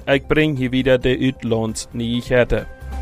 Ich bring hier wieder de Uitlandsnyheter.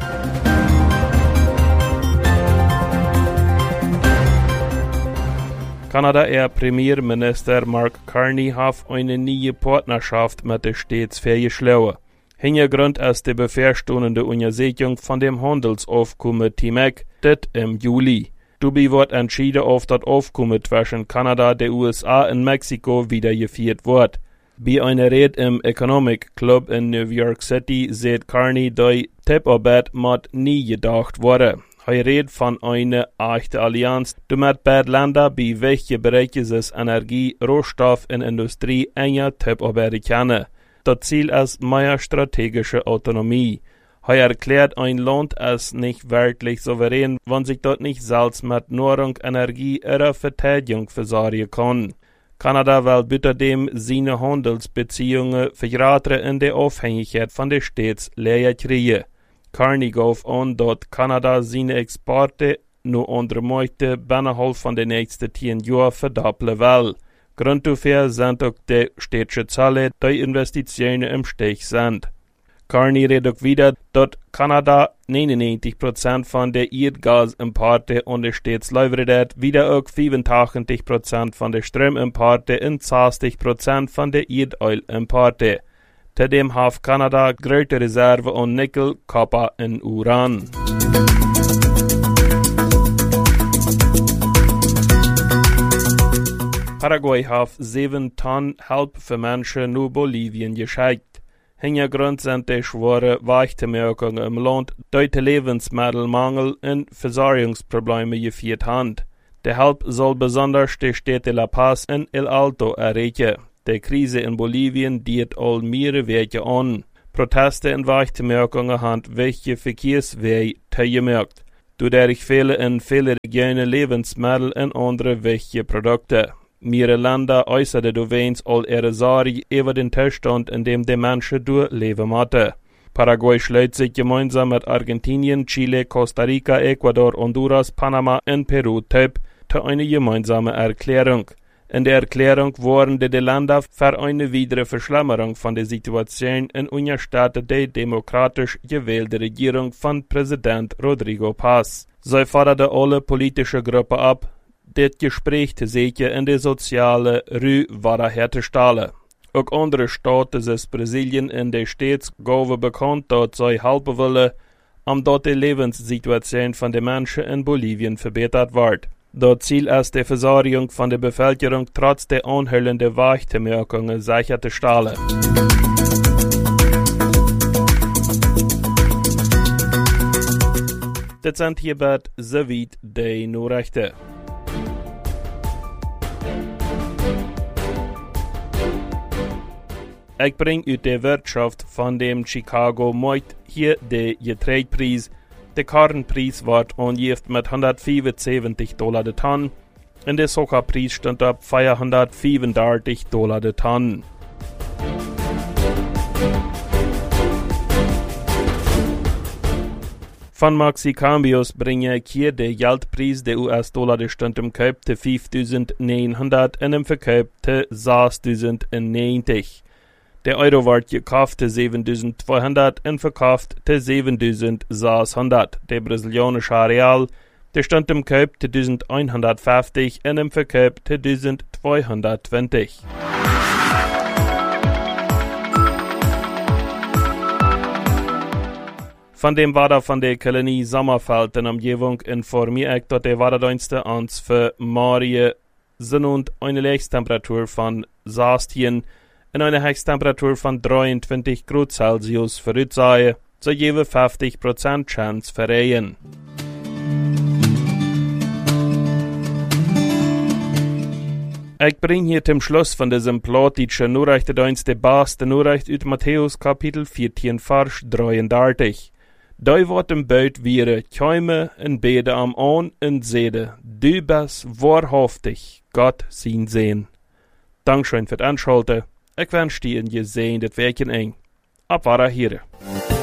Kanada Premierminister Mark Carney hat eine neue Partnerschaft mit der Staats vorgeschlagen. Hintergrund ist die bevorstehende Untersuchung von dem Handelsaufkommen TMEC, das im Juli. Dabei wird entschieden, ob das Aufkommen zwischen Kanada, der USA und Mexiko wiedergeführt wird. Bei einer Rede im Economic Club in New York City sieht Carney, dass Tipparbeit mit nie gedacht wurde. Er redet von einer echten Allianz, damit beide Länder bei welchen Bereichen es Energie, Rohstoff und Industrie enger Tipparbeiten können. Das Ziel ist mehr strategische Autonomie. Er erklärt, ein Land ist nicht wirklich souverän, wenn sich dort nicht selbst mit Nahrung, Energie oder Verteidigung versorgen kann. Kanada will bitterdem seine Handelsbeziehungen vergrößern in der Abhängigkeit von den Staaten leer kriegen. Carney gaf an, dass Kanada seine Exporte nur andere Märkte binnen von den nächsten 10 Jahren verdoppeln will. Grund dafür sind auch die städtische Zahlen, die Investitionen im Stich sind. Carney redet auch wieder, dass Kanada 99% von der Erdgasimporte und der Staates liefert, wieder auch 85% von der Stromimporte und 60% von der Erdölimporte. Zudem hat Kanada große Reserven an Nickel, Kupfer und Uran. Paraguay hat 7 Tonnen Hilfe für Menschen nach Bolivien geschickt. Hintergrund sind die schwere Weichmerkungen im Land, die den Lebensmittelmangel und Versorgungsprobleme geführt haben. Die Hilfe soll besonders die Städte La Paz und El Alto erreichen. Die Krise in Bolivien geht all mehrere Wege an. Proteste und Weichmerkungen haben welche Verkehrswege gemerkt. Dadurch fehlen in vielen Regionen Lebensmittel und andere wichtige Produkte. Mehrere Länder äußerten durchwegs all ihre Sorge über den Zustand, in dem die Menschen durchleben mussten. Paraguay schlägt sich gemeinsam mit Argentinien, Chile, Costa Rica, Ecuador, Honduras, Panama und Peru zu einer gemeinsamen Erklärung. In der Erklärung wurden die Länder für eine weitere Verschlimmerung von der Situation in unterstattet die demokratisch gewählte Regierung von Präsident Rodrigo Paz. Sie forderte alle politische Gruppen ab, das Gespräch zu sichern in der sozialen Ruhe wiederherzustellen. Auch andere Staaten wie Brasilien in den Staaten gaben bekannt, dass sie helfen wollen, dort die Lebenssituation von den Menschen in Bolivien verbessert wird. Das Ziel ist die Versorgung von der Bevölkerung trotz der anhaltenden Weichmerkungen sicherzustellen. Das sind hierbei soweit die Nachrichten. Ich bringe aus der Wirtschaft von dem Chicago Markt hier den Getreidepreis. Der Kornpreis wird angegeben mit $175 der Tonne und der Zuckerpreis stand auf $435 der Tonne. Von Maxicambios bringe ich hier den Geldpreis der US-Dollar, der stand im Kauf zu 5.900 und im Verkauf zu 6.090. Der Euro wird gekauft zu 7.200 und verkauft zu 7.600. Der brasilianische Real, der stand im Kauf zu 1.150 und im Verkauf zu 1.220. Von dem Wader von der Kolonie Sommerfeld in Umgebung informiert ich, dass der Waderdienste uns für Marie sind und eine Höchsttemperatur von 16 und eine Höchsttemperatur von 23 Grad Celsius voraussehen, so gebe 50% Chance für Regen. Ich bringe hier zum Schluss von diesem plattdeutschen Nachrichtendienst die beste Nachricht aus Matthäus Kapitel 14, Vers 33. Da wird im Beut wäre, käme und bete am An und sede, du bist wahrhaftig Gott sein Sehen. Dankeschön für das Anschalten. Ich wünsche dir ein gesehenes Werken eng. Ab war hier.